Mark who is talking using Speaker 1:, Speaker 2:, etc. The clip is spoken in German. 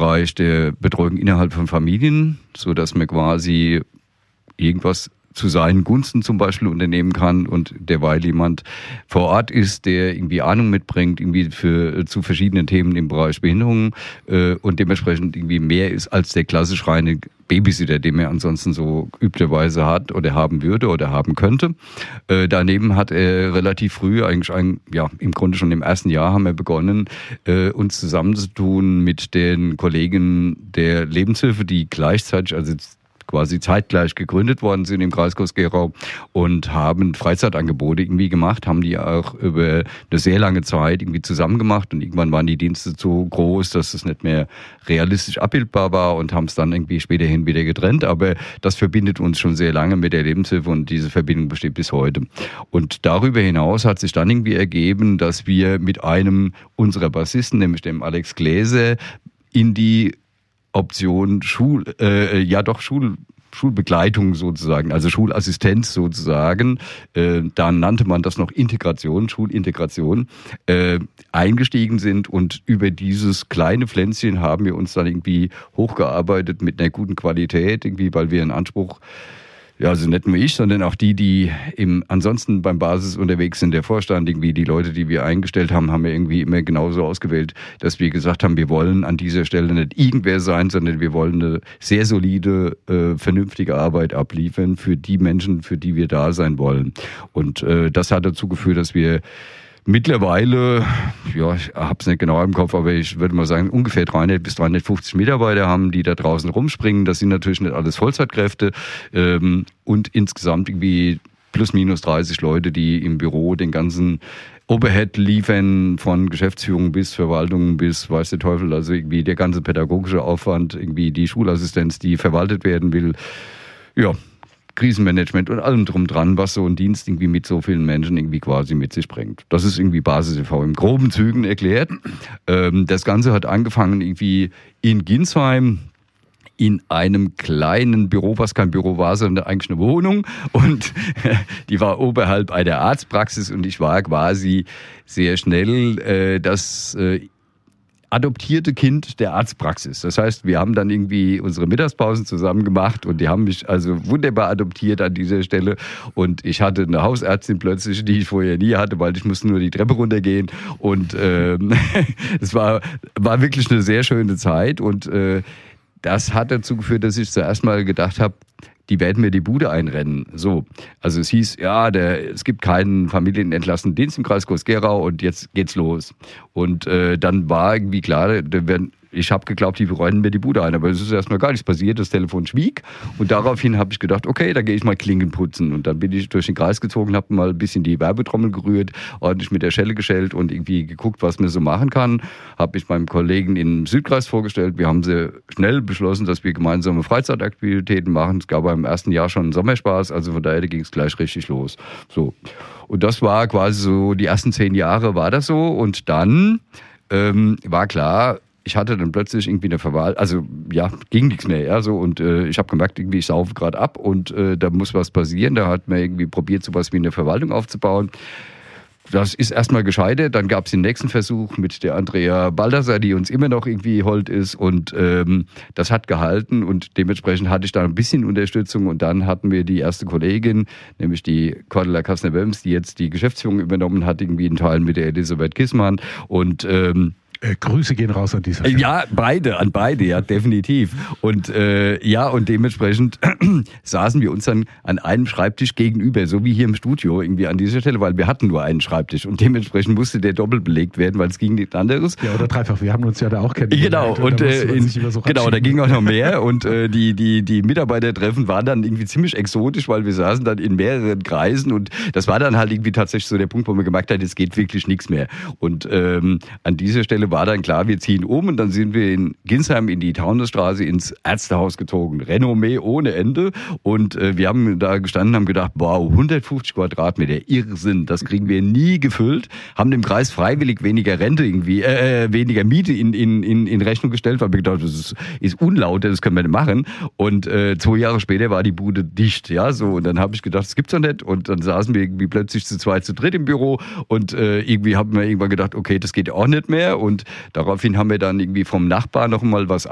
Speaker 1: Bereich der Betreuung innerhalb von Familien, so dass man quasi irgendwas zu seinen Gunsten zum Beispiel unternehmen kann und derweil jemand vor Ort ist, der irgendwie Ahnung mitbringt, irgendwie zu verschiedenen Themen im Bereich Behinderung und dementsprechend irgendwie mehr ist als der klassisch reine Babysitter, den man ansonsten so üblicherweise hat oder haben würde oder haben könnte. Daneben hat er relativ früh, eigentlich im Grunde schon im ersten Jahr haben wir begonnen, uns zusammenzutun mit den Kollegen der Lebenshilfe, die gleichzeitig, also quasi zeitgleich gegründet worden sind im Kreis Groß-Gerau und haben Freizeitangebote irgendwie gemacht, haben die auch über eine sehr lange Zeit irgendwie zusammen gemacht und irgendwann waren die Dienste so groß, dass es nicht mehr realistisch abbildbar war und haben es dann irgendwie späterhin wieder getrennt, aber das verbindet uns schon sehr lange mit der Lebenshilfe und diese Verbindung besteht bis heute. Und darüber hinaus hat sich dann irgendwie ergeben, dass wir mit einem unserer Bassisten, nämlich dem Alex Gläser, in die Option Schulbegleitung sozusagen, also Schulassistenz sozusagen, dann nannte man das noch Integration, Schulintegration, eingestiegen sind und über dieses kleine Pflänzchen haben wir uns dann irgendwie hochgearbeitet mit einer guten Qualität, irgendwie, weil wir einen Anspruch, ja, also nicht nur ich, sondern auch die ansonsten beim Basis unterwegs sind, der Vorstand, irgendwie die Leute, die wir eingestellt haben, haben wir irgendwie immer genauso ausgewählt, dass wir gesagt haben, wir wollen an dieser Stelle nicht irgendwer sein, sondern wir wollen eine sehr solide, vernünftige Arbeit abliefern für die Menschen, für die wir da sein wollen. Und das hat dazu geführt, dass wir mittlerweile, ja, ich habe es nicht genau im Kopf, aber ich würde mal sagen, ungefähr 300 bis 350 Mitarbeiter haben, die da draußen rumspringen. Das sind natürlich nicht alles Vollzeitkräfte und insgesamt irgendwie plus minus 30 Leute, die im Büro den ganzen Overhead liefern, von Geschäftsführung bis Verwaltung bis weiß der Teufel, also irgendwie der ganze pädagogische Aufwand, irgendwie die Schulassistenz, die verwaltet werden will. Ja, Krisenmanagement und allem drum dran, was so ein Dienst irgendwie mit so vielen Menschen irgendwie quasi mit sich bringt. Das ist irgendwie Basis e.V. im groben Zügen erklärt. Das Ganze hat angefangen irgendwie in Ginsheim in einem kleinen Büro, was kein Büro war, sondern eigentlich eine Wohnung und die war oberhalb einer Arztpraxis und ich war quasi sehr schnell das adoptierte Kind der Arztpraxis. Das heißt, wir haben dann irgendwie unsere Mittagspausen zusammen gemacht und die haben mich also wunderbar adoptiert an dieser Stelle und ich hatte eine Hausärztin plötzlich, die ich vorher nie hatte, weil ich musste nur die Treppe runtergehen und es war wirklich eine sehr schöne Zeit und das hat dazu geführt, dass ich zuerst mal gedacht habe, die werden mir die Bude einrennen. So, also es hieß, ja, es gibt keinen familienentlassenen Dienst im Kreis Groß-Gerau und jetzt geht's los. Und dann war irgendwie klar, ich habe geglaubt, die räumen mir die Bude ein, aber es ist erstmal gar nichts passiert. Das Telefon schwieg und daraufhin habe ich gedacht, okay, da gehe ich mal Klinken putzen. Und dann bin ich durch den Kreis gezogen, habe mal ein bisschen die Werbetrommel gerührt, ordentlich mit der Schelle geschellt und irgendwie geguckt, was man so machen kann. Habe mich meinem Kollegen im Südkreis vorgestellt. Wir haben sehr schnell beschlossen, dass wir gemeinsame Freizeitaktivitäten machen. Es gab im ersten Jahr schon einen Sommerspaß, also von daher ging es gleich richtig los. So. Und das war quasi so, die ersten 10 Jahre war das so und dann war klar, ich hatte dann plötzlich irgendwie eine Verwaltung, also ja, ging nichts mehr, ja, so und ich habe gemerkt, irgendwie ich saufe gerade ab und da muss was passieren. Da hat man irgendwie probiert, sowas wie eine Verwaltung aufzubauen. Das ist erstmal gescheitert, dann gab es den nächsten Versuch mit der Andrea Baldassar, die uns immer noch irgendwie hold ist und das hat gehalten und dementsprechend hatte ich da ein bisschen Unterstützung und dann hatten wir die erste Kollegin, nämlich die Cordula Kastner-Wöms, die jetzt die Geschäftsführung übernommen hat, irgendwie in Teilen mit der Elisabeth Kissmann und
Speaker 2: Grüße gehen raus an dieser Stelle.
Speaker 1: Ja, an beide, ja, definitiv. Und und dementsprechend saßen wir uns dann an einem Schreibtisch gegenüber, so wie hier im Studio irgendwie an dieser Stelle, weil wir hatten nur einen Schreibtisch und dementsprechend musste der doppelt belegt werden, weil es ging nichts anderes.
Speaker 2: Ja, oder dreifach, wir haben uns ja da auch kennengelernt.
Speaker 1: Genau, und da ging auch noch mehr und die Mitarbeitertreffen waren dann irgendwie ziemlich exotisch, weil wir saßen dann in mehreren Kreisen und das war dann halt irgendwie tatsächlich so der Punkt, wo man gemerkt hat, es geht wirklich nichts mehr. Und an dieser Stelle war dann klar, wir ziehen um und dann sind wir in Ginsheim in die Taunusstraße ins Ärztehaus gezogen. Renommee ohne Ende und wir haben da gestanden, haben gedacht, wow, 150 Quadratmeter, Irrsinn, das kriegen wir nie gefüllt, haben dem Kreis freiwillig weniger Rente irgendwie, weniger Miete in Rechnung gestellt, weil wir gedacht, das ist unlauter, das können wir nicht machen und 2 Jahre später war die Bude dicht, ja, so und dann habe ich gedacht, das gibt's doch nicht und dann saßen wir irgendwie plötzlich zu zweit, zu dritt im Büro und irgendwie haben wir irgendwann gedacht, okay, das geht auch nicht mehr und daraufhin haben wir dann irgendwie vom Nachbarn noch mal was